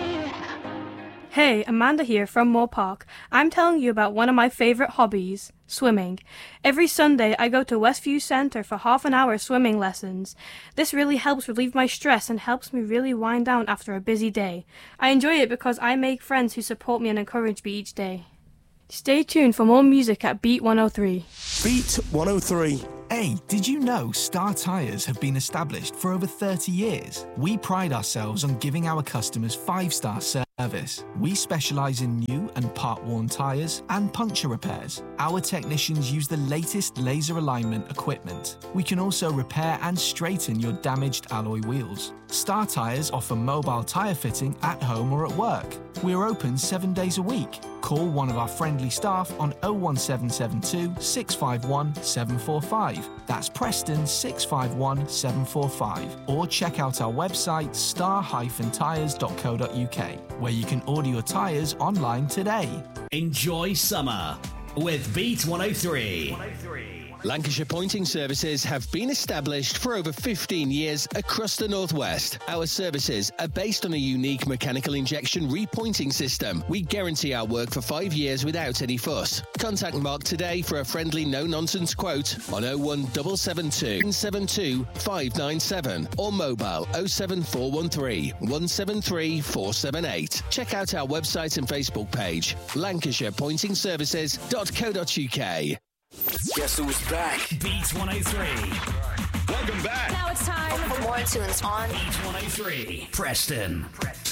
Hey, Amanda here from Moore Park. I'm telling you about one of my favourite hobbies, swimming. Every Sunday I go to Westview Centre for half an hour swimming lessons. This really helps relieve my stress and helps me really wind down after a busy day. I enjoy it because I make friends who support me and encourage me each day. Stay tuned for more music at Beat 103. Beat 103. Hey, did you know Star Tyres have been established for over 30 years? We pride ourselves on giving our customers 5-star service. We specialise in new and part-worn tyres and puncture repairs. Our technicians use the latest laser alignment equipment. We can also repair and straighten your damaged alloy wheels. Star Tyres offer mobile tyre fitting at home or at work. We are open 7 days a week. Call one of our friendly staff on 01772 651 745. That's Preston 651 745. Or check out our website star-tyres.co.uk, where you can order your tyres online today. Enjoy summer with Beat 103. Lancashire Pointing Services have been established for over 15 years across the Northwest. Our services are based on a unique mechanical injection repointing system. We guarantee our work for 5 years without any fuss. Contact Mark today for a friendly no-nonsense quote on 01772 72 597 or mobile 07413 173 478. Check out our website and Facebook page, lancashirepointingservices.co.uk. Guess who's back? Beat 103. Welcome back. Now it's time for more tunes on Beat 103. Preston.